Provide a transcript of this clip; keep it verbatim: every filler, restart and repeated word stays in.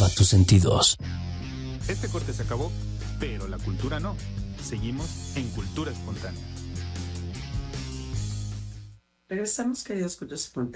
Activa tus sentidos. Este corte se acabó, pero la cultura no. Seguimos en Cultura Espontánea. Regresamos, queridos cultos espontáneos.